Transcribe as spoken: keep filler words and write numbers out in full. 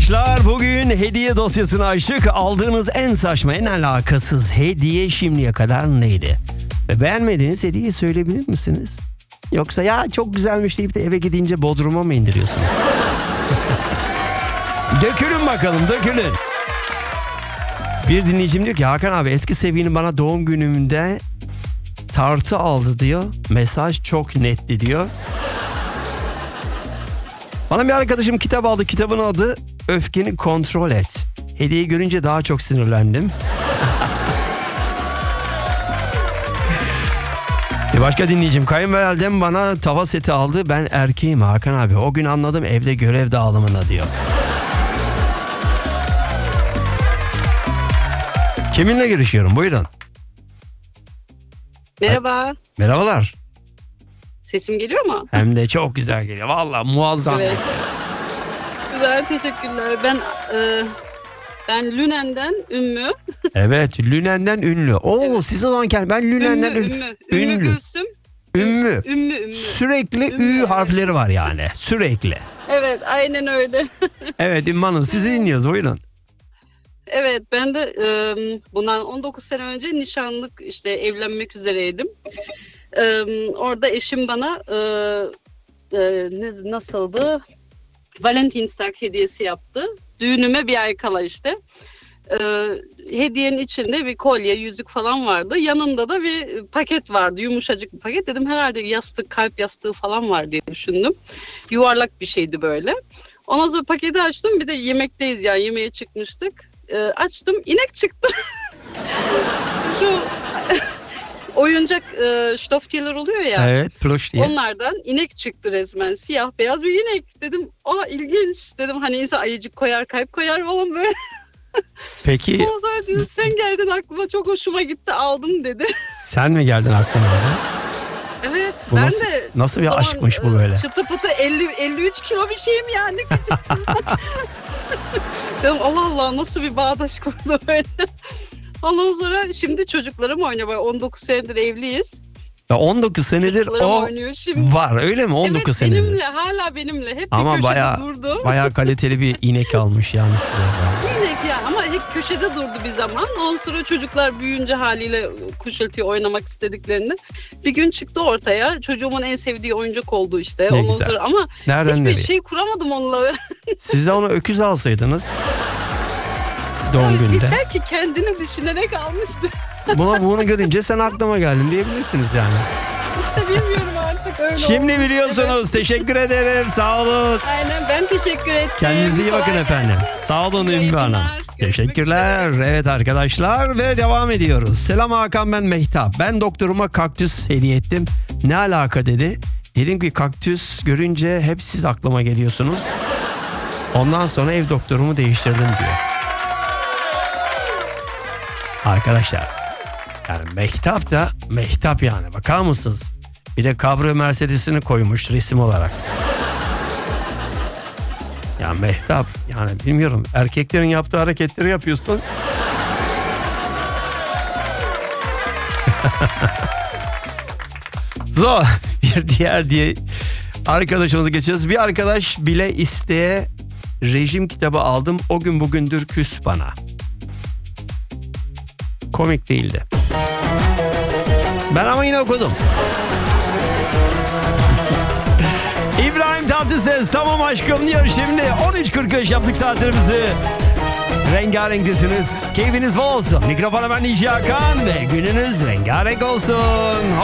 arkadaşlar. Bugün hediye dosyasını açtık. Aldığınız en saçma, en alakasız hediye şimdiye kadar neydi? Ve beğenmediğiniz hediyeyi söyleyebilir misiniz? Yoksa ya çok güzelmiş deyip de eve gidince bodruma mı indiriyorsunuz? Dökülün bakalım, dökülün. Bir dinleyicim diyor ki Hakan abi eski sevgilim bana doğum günümde tartı aldı diyor. Mesaj çok netti diyor. Bana bir arkadaşım kitap aldı. Kitabın adı Öfkeni Kontrol Et. Hediyeyi görünce daha çok sinirlendim. Bir başka dinleyicim kayınvalidem bana tava seti aldı. Ben erkeğim Hakan abi. O gün anladım evde görev dağılımına diyor. Kiminle görüşüyorum? Buyurun. Merhaba. Merhabalar. Sesim geliyor mu? Hem de çok güzel geliyor. Vallahi muazzam. Evet. Güzel, teşekkürler. Ben e, ben Lünen'den Ümmü. Evet, Lünen'den ünlü. Oo, evet. Siz o zaman ben Lünen'den Ümmü, ünlü. Ümmü. Ümmü Ünlü. Gülsüm. Ümmü. Ümmü, Ümmü. Sürekli Ümmü, ü evet. harfleri var yani. Sürekli. Evet, aynen öyle. Evet Ümmü Hanım, sizi dinliyoruz. Buyurun. Evet, ben de e, bundan on dokuz sene önce nişanlık işte evlenmek üzereydim. E, orada eşim bana e, e, ne, nasıldı? Valentinsdag hediyesi yaptı. Düğünüme bir ay kala işte. E, hediyenin içinde bir kolye, yüzük falan vardı. Yanında da bir paket vardı. Yumuşacık bir paket. Dedim herhalde yastık, kalp yastığı falan var diye düşündüm. Yuvarlak bir şeydi böyle. Ondan sonra paketi açtım. Bir de yemekteyiz yani yemeğe çıkmıştık. E, açtım. İnek çıktı. Şu oyuncak e, Stofftier oluyor ya. Evet, plush diye. Onlardan inek çıktı resmen. Siyah beyaz bir inek. Dedim aa ilginç. Dedim hani insan ayıcık koyar, kalp koyar falan böyle. Peki. Ondan sonra diyor sen geldin aklıma çok hoşuma gitti aldım dedi. Sen mi geldin aklıma? Evet Bu ben nasıl, de. nasıl bir aşkmış bu böyle? Çıtı pıtı elli elli üç kilo bir şeyim yani. Dedim Allah Allah nasıl bir bağdaş kurdu böyle. Ondan sonra şimdi çocuklarım oynuyor. on dokuz senedir evliyiz. Ya on dokuz senedir o var öyle mi? on dokuz evet, senedir. benimle hala benimle. Hep ama bir köşede bayağı, durdu. Bayağı kaliteli bir inek almış yani size. İnek ya ama hep köşede durdu bir zaman. Ondan sonra çocuklar büyüyünce haliyle kuşatıyor oynamak istediklerini. Bir gün çıktı ortaya. Çocuğumun en sevdiği oyuncak oldu işte. Ne Ondan güzel. sonra ama nereden hiçbir nereye? şey kuramadım onunla. Siz de ona öküz alsaydınız. Doğum gününde. Belki kendini düşünerek almıştı. Buna bunu görünce sen aklıma geldin diyebilirsiniz yani. İşte bilmiyorum artık öyle Şimdi oldu. biliyorsunuz. Evet. Teşekkür ederim. Sağ olun. Aynen ben teşekkür ettim. Kendinize iyi bakın Kolay efendim. gelsin. Sağ olun İyi Ümmü Hanım. yayınlar. Teşekkürler. Evet arkadaşlar ve devam ediyoruz. Selam Hakan, ben Mehtap. Ben doktoruma kaktüs hediye ettim. Ne alaka dedi. Dedim ki kaktüs görünce hep siz aklıma geliyorsunuz. Ondan sonra ev doktorumu değiştirdim diyor. Arkadaşlar yani Mehtap da Mehtap yani bakar mısınız? Bir de Cabrio Mercedes'ini koymuş resim olarak. Ya Mehtap yani bilmiyorum erkeklerin yaptığı hareketleri yapıyorsun. Zor. Bir diğer diye arkadaşımızı geçiyoruz. Bir arkadaş bile isteye rejim kitabı aldım. O gün bugündür küs bana. Komik değildi. Ben ama yine okudum. İbrahim Tatlıses tamam aşkım diyor şimdi. on üç kırk beş yaptık saatlerimizi. Rengarenktesiniz. Keyfiniz bol olsun. Mikrofona ben D J Hakan ve gününüz rengarenk olsun.